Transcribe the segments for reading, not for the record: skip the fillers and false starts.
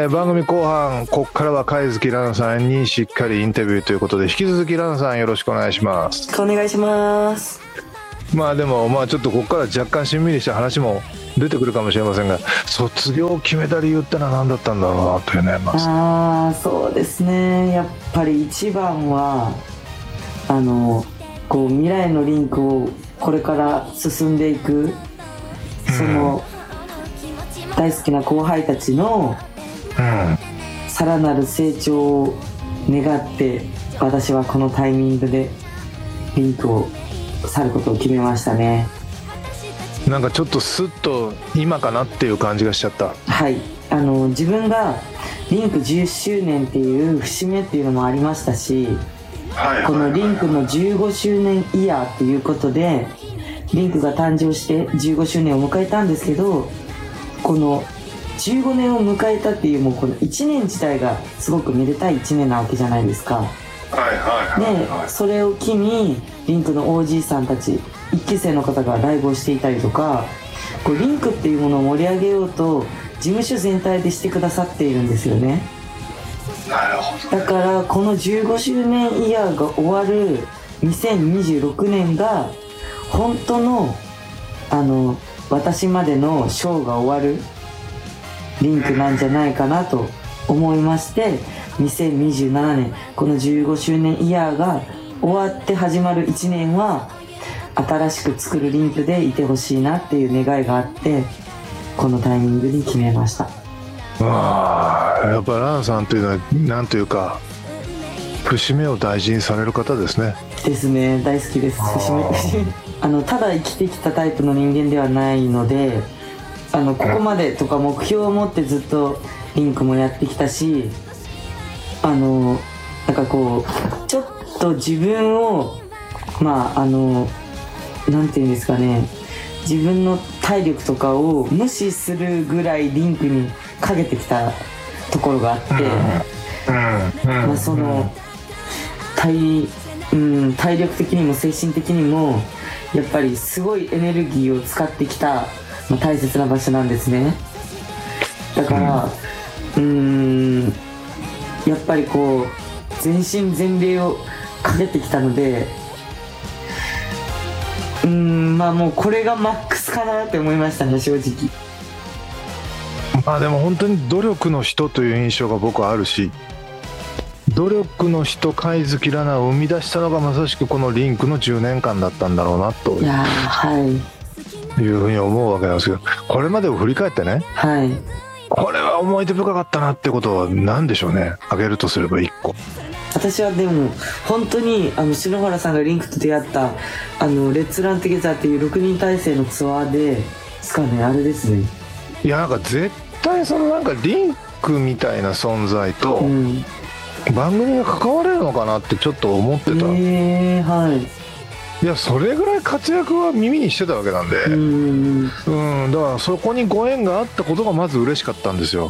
番組後半ここからは貝月ラナさんにしっかりインタビューということで、引き続きラナさんよろしくお願いします。 お願いします。 でもちょっとここから若干しんみりした話も出てくるかもしれませんが、卒業を決めた理由ってのは何だったんだろうなというね。 そうですね、やっぱり一番はこう未来のリンクをこれから進んでいく、その大好きな後輩たちのさらなる成長を願って、私はこのタイミングでリンクを去ることを決めましたね。 なんかちょっとスッと今かなっていう感じがしちゃった。 はい、自分がリンク10周年っていう節目っていうのもありましたし、このリンクの15周年イヤーっていうことでリンクが誕生して15周年を迎えたんですけど、この15年を迎えたっていう、もうこの1年自体がすごくめでたい1年なわけじゃないですか。でそれを機にリンクの OG さんたち1期生の方がライブをしていたりとか、こうリンクっていうものを盛り上げようと事務所全体でしてくださっているんですよね。 なるほど。 だからこの15周年イヤーが終わる2026年が本当の私までのショーが終わるリンクなんじゃないかなと思いまして、2027年この15周年イヤーが終わって始まる1年は新しく作るリンクでいてほしいなっていう願いがあって、このタイミングに決めました。 やっぱランさんというのはなんというか節目を大事にされる方ですね。 ですね、大好きです。節目ただ生きてきたタイプの人間ではないので、ここまでとか目標を持ってずっとリンクもやってきたし、なんかこうちょっと自分をなんていうんですかね、自分の体力とかを無視するぐらいリンクにかけてきたところがあって、その体力的にも精神的にもやっぱりすごいエネルギーを使ってきた、大切な場所なんですね。だから、やっぱりこう全身全霊をかけてきたので、もうこれがマックスかなって思いましたね、正直。 でも本当に努力の人という印象が僕はあるし、努力の人貝月ラナを生み出したのがまさしくこのリンクの10年間だったんだろうなというふうに思うわけなんですけど、これまでを振り返ってね、これは思い出深かったなってことは何でしょうね。挙げるとすれば1個。 私はでも本当に篠原さんがリンクと出会ったレッツラントゥゲザーっていう6人体制のツアーですかね、あれですね。 いや、なんか絶対そのなんかリンクみたいな存在と番組が関われるのかなってちょっと思ってた。いや、それぐらい活躍は耳にしてたわけなんで、だからそこにご縁があったことがまず嬉しかったんですよ。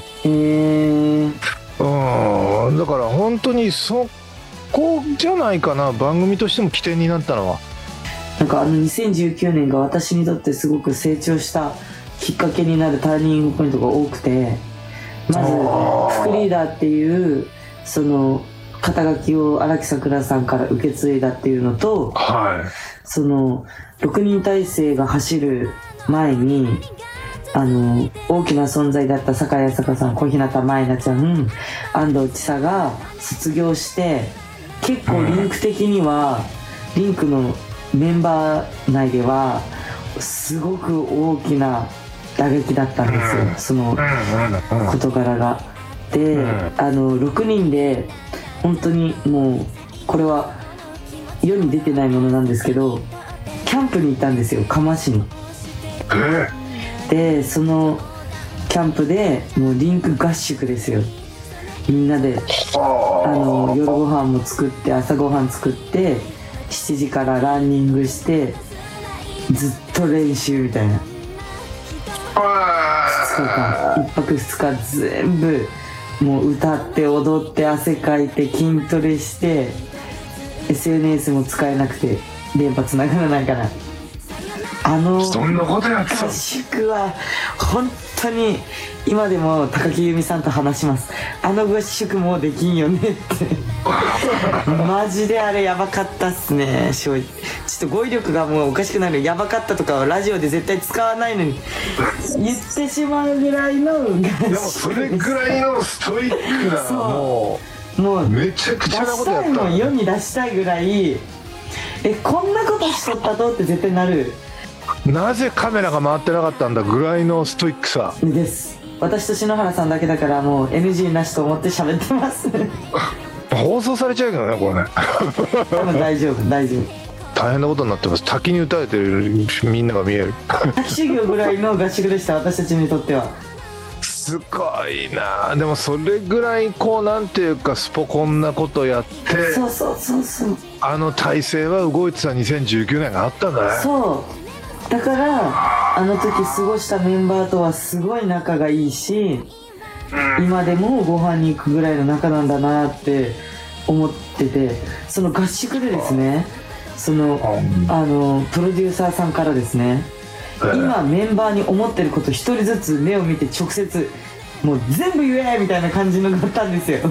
だから本当にそこじゃないかな、番組としても起点になったのは。 なんか2019年が私にとってすごく成長したきっかけになるターニングポイントが多くて、まず副リーダーっていうその肩書きを荒木さくらさんから受け継いだっていうのと、その6人体制が走る前に大きな存在だった坂井朝香さん、小日向舞菜ちゃん、安藤千沙が卒業して、結構リンク的にはリンクのメンバー内ではすごく大きな打撃だったんですよ、その事柄が。で、6人で本当にもうこれは世に出てないものなんですけど、キャンプに行ったんですよ、嘉麻市に。でそのキャンプでもうリンク合宿ですよ。みんなで夜ご飯も作って朝ご飯作って7時からランニングしてずっと練習みたいな。2日間1泊2日全部もう歌って踊って汗かいて筋トレして、 SNS も使えなくて電波繋がらないからそんなことやってた。 合宿は本当に今でも高木由美さんと話します。合宿もうできんよねってマジであれやばかったっすね。ちょっと語彙力がもうおかしくなる。やばかったとかはラジオで絶対使わないのに言ってしまうぐらいの合宿。 でもそれぐらいのストイックなもうめちゃくちゃなことやった。 出したいもん、世に出したいぐらいこんなことしとったとって絶対なる。 なぜカメラが回ってなかったんだぐらいのストイックさです。私と篠原さんだけだからもう NG なしと思って喋ってます放送されちゃうけどねこれね多分大丈夫大丈夫。 大変なことになってます。滝に打たれてるみんなが見える滝修行ぐらいの合宿でした、私たちにとっては。 すごいな。でもそれぐらいこうなんていうかスポコンなことやって、 そうそうそうそう、 体制は動いてた2019年があったんだね。 そうだからあの時過ごしたメンバーとはすごい仲がいいし、今でもご飯に行くぐらいの仲なんだなって思ってて、その合宿でですね、そのプロデューサーさんからですね、今メンバーに思ってること一人ずつ目を見て直接もう全部言えみたいな感じのがあったんですよ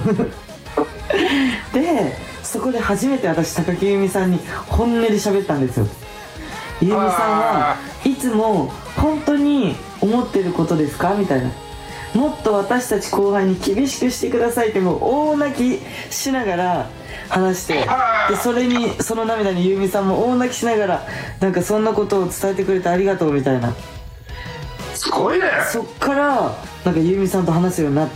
でそこで初めて私高木由美さんに本音で喋ったんですよ。由美さんはいつも本当に思ってることですかみたいな、もっと私たち後輩に厳しくしてくださいってもう大泣きしながら話して、でその涙に由美さんも大泣きしながらなんかそんなことを伝えてくれてありがとうみたいな。 すごいね。 そっからなんか由美さんと話すようになって、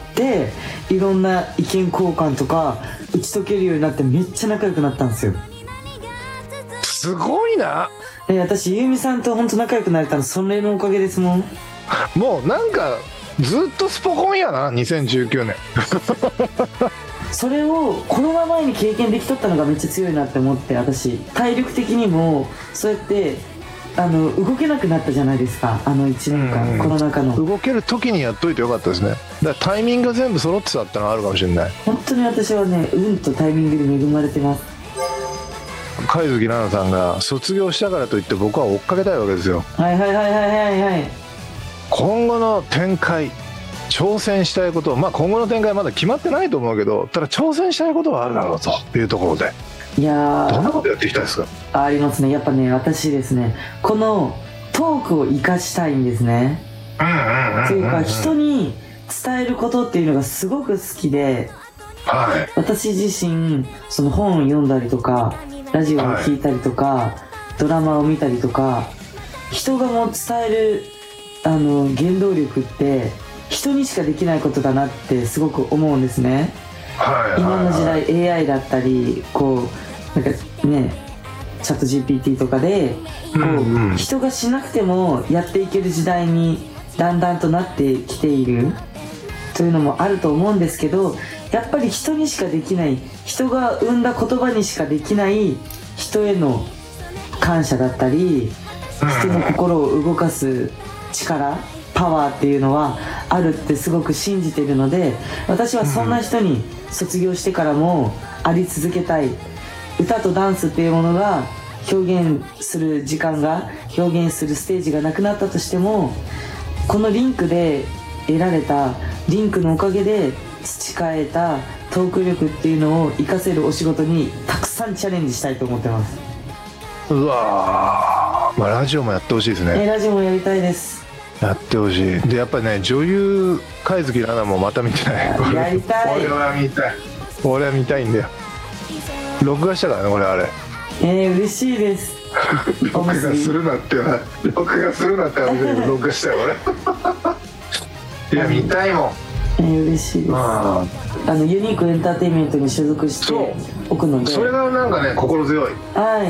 いろんな意見交換とか打ち解けるようになってめっちゃ仲良くなったんですよ。 すごいな。 私由美さんと本当仲良くなれたのそれのおかげですもん。 もうなんかずっとスポコンやな2019年それをコロナ前に経験できとったのがめっちゃ強いなって思って、私体力的にもそうやって動けなくなったじゃないですか、1年間、コロナ禍の。 動ける時にやっといてよかったですね。だからタイミングが全部揃ってたってのがあるかもしれない。 本当に私はね、運とタイミングに恵まれてます。 貝月奈々さんが卒業したからといって僕は追っかけたいわけですよ。 はいはいはいはいはいはい。 今後の展開、挑戦したいこと、今後の展開はまだ決まってないと思うけど、ただ挑戦したいことはあるだろうというところで、 いやどんなことやっていきたいですか？ ありますね。やっぱね、私ですね、このトークを生かしたいんですね。というか人に伝えることっていうのがすごく好きで、 はい、 私自身その本を読んだりとかラジオを聞いたりとか、はい、ドラマを見たりとか、人がもう伝える原動力って人にしかできないことだなってすごく思うんですね。今の時代 AI だったりこうなんかねチャット GPT とかでこう、人がしなくてもやっていける時代にだんだんとなってきているというのもあると思うんですけど、やっぱり人にしかできない、人が生んだ言葉にしかできない人への感謝だったり、人の心を動かす力、パワーっていうのはあるってすごく信じているので、私はそんな人に卒業してからもあり続けたい。歌とダンスっていうものが表現する時間が、表現するステージがなくなったとしても、このリンクで得られたリンクのおかげで培えたトーク力っていうのを活かせるお仕事にたくさんチャレンジしたいと思ってます。 うわー、ラジオもやってほしいですね。 ラジオもやりたいです。 やってほしい。でやっぱりね、女優貝月奈々もまた見てない。 やりたい。 俺は見たい。俺は見たいんだよ。録画したからね俺あれ。 嬉しいです。 録画するなって録画するなって話で録画したよ俺いや見たいもん。 嬉しいです。ユニークエンターテインメントに所属しておくので、 それがなんかね心強い。 はい。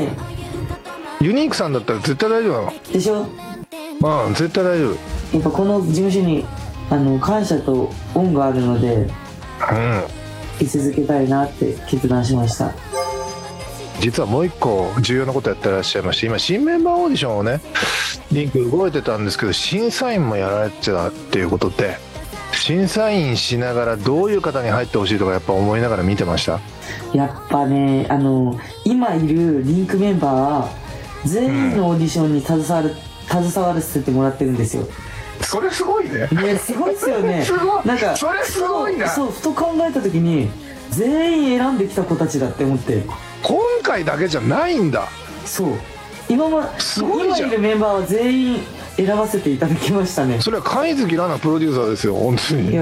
ユニークさんだったら絶対大丈夫なのでしょ。 絶対大丈夫。 やっぱこの事務所に感謝と恩があるので、居続けたいなって決断しました。 実はもう一個重要なことやってらっしゃいまして、今新メンバーオーディションをねリンク動いてたんですけど、審査員もやられてたっていうことで、審査員しながらどういう方に入ってほしいとかやっぱ思いながら見てました。 やっぱね、今いるリンクメンバーは全員のオーディションに携わっ携わらせてもらってるんですよ。 それすごいね。 すごいっすよね。 すごい。 なんかそれすごいな。 そうふと考えた時に全員選んできた子たちだって思って、 今回だけじゃないんだ。 そう今いるメンバーは全員選ばせていただきましたね。 それは貝月ラナプロデューサーですよ、本当に。